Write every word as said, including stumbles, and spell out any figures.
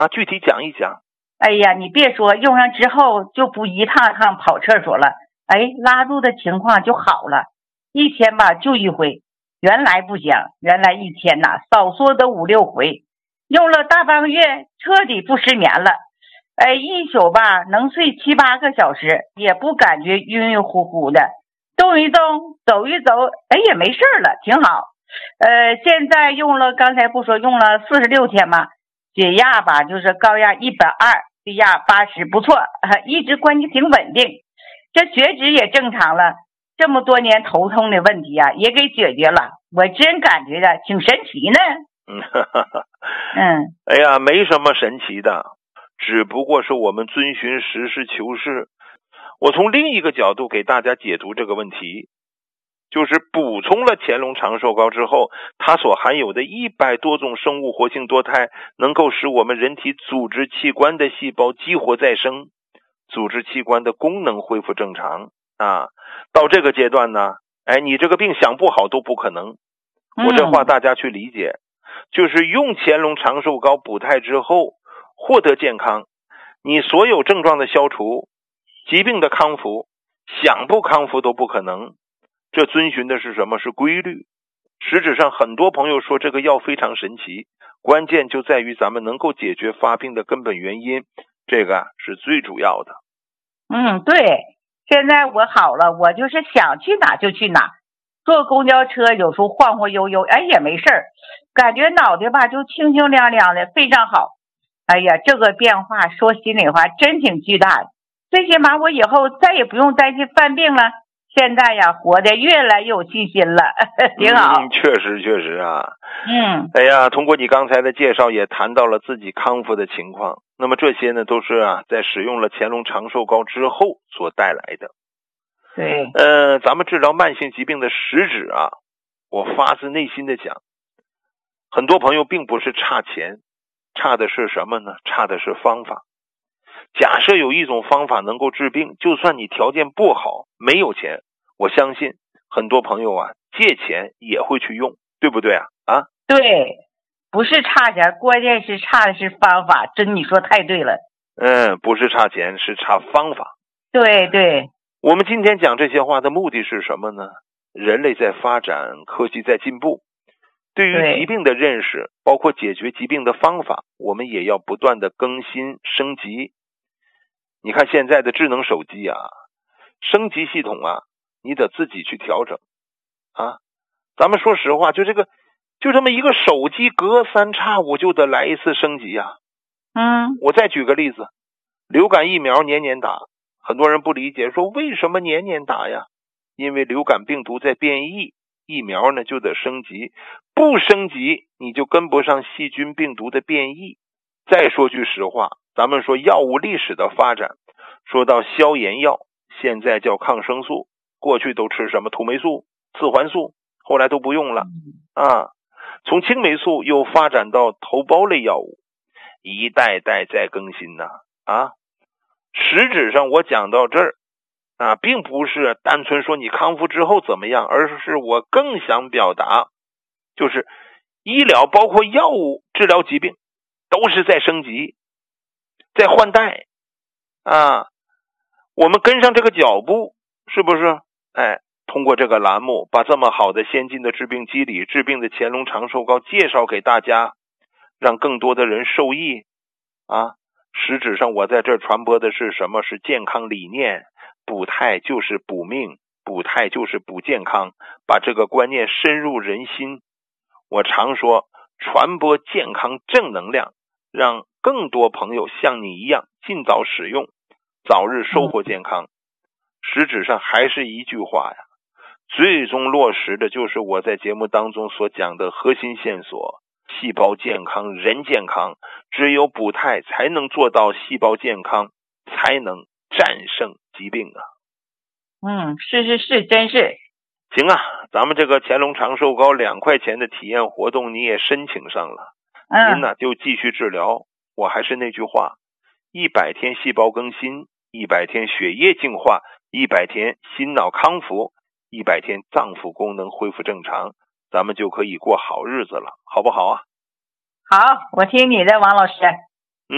啊，具体讲一讲。 哎呀，你别说，用上之后就不一趟趟跑厕所了，哎，拉肚的情况就好了，一天吧就一回，原来不行，原来一天呐少说得五六回，用了大半个月，彻底不失眠了。哎，一宿吧能睡七八个小时，也不感觉晕晕乎乎的，动一动走一走，哎也没事了，挺好。呃，现在用了，刚才不说用了四十六天吗？血压吧就是高压一百二，低压八十，不错，一直关系挺稳定。这血脂也正常了，这么多年头痛的问题啊也给解决了，我真感觉的挺神奇呢。 嗯，哈哈哈。 嗯， 哎呀，没什么神奇的，只不过是我们遵循实事求是。我从另一个角度给大家解读这个问题，就是补充了乾隆长寿膏之后，它所含有的一百多种生物活性多肽，能够使我们人体组织器官的细胞激活再生，组织器官的功能恢复正常啊。到这个阶段呢，哎，你这个病想不好都不可能。我这话大家去理解，就是用乾隆长寿膏补肽之后获得健康，你所有症状的消除，疾病的康复，想不康复都不可能。这遵循的是什么？是规律。实质上很多朋友说这个药非常神奇，关键就在于咱们能够解决发病的根本原因，这个是最主要的。 嗯，对，现在我好了，我就是想去哪就去哪，坐公交车有时候晃晃悠悠，哎也没事儿，感觉脑袋吧就清清亮亮的，非常好。哎呀，这个变化说心里话真挺巨大的，最起码我以后再也不用担心犯病了。现在呀，活得越来越有信心了，挺好。 嗯，确实确实啊。 嗯， 哎呀，通过你刚才的介绍，也谈到了自己康复的情况。那么这些呢，都是啊，在使用了乾隆长寿膏之后所带来的。 对。 呃，咱们治疗慢性疾病的实质啊，我发自内心的讲，很多朋友并不是差钱，差的是什么呢？差的是方法。假设有一种方法能够治病，就算你条件不好，没有钱，我相信很多朋友啊，借钱也会去用，对不对啊？啊， 对，不是差钱，关键是差的是方法，真你说太对了。 嗯，不是差钱，是差方法。 对对。 我们今天讲这些话的目的是什么呢？人类在发展，科技在进步，对于疾病的认识，包括解决疾病的方法，我们也要不断的更新升级。你看现在的智能手机啊，升级系统啊，你得自己去调整啊。咱们说实话，就这个就这么一个手机，隔三差五就得来一次升级啊。 嗯， 我再举个例子，流感疫苗年年打，很多人不理解，说为什么年年打呀？因为流感病毒在变异，疫苗呢就得升级，不升级你就跟不上细菌病毒的变异。再说句实话，咱们说药物历史的发展，说到消炎药，现在叫抗生素，过去都吃什么土霉素、次环素，后来都不用了啊。从青霉素又发展到头孢类药物，一代代在更新呢啊。实质上我讲到这儿啊，并不是单纯说你康复之后怎么样，而是我更想表达，就是医疗包括药物治疗疾病都是在升级，在换代啊。我们跟上这个脚步，是不是？哎，通过这个栏目，把这么好的先进的治病机理、治病的乾隆长寿膏介绍给大家，让更多的人受益啊。实质上我在这儿传播的是什么？是健康理念，补肽就是补命，补肽就是补健康，把这个观念深入人心。我常说，传播健康正能量，让更多朋友像你一样尽早使用，早日收获健康。实质上还是一句话呀，最终落实的就是我在节目当中所讲的核心线索，细胞健康，人健康，只有补肽才能做到细胞健康，才能战胜疾病啊。 嗯，是是是，真是。 行啊，咱们这个乾隆长寿膏两块钱的体验活动你也申请上了， 嗯， 您呢就继续治疗。我还是那句话，一百天细胞更新，一百天血液净化，一百天心脑康复，一百天脏腑功能恢复正常，咱们就可以过好日子了，好不好啊？ 好，我听你的，王老师。